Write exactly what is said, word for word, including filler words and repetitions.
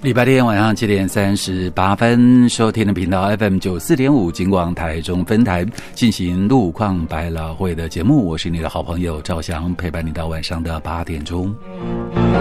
礼拜天晚上七点三十八分，收听的频道 F M 九四点五，警广台中分台进行路况百老汇的节目，我是你的好朋友赵翔，陪伴你到晚上的八点钟。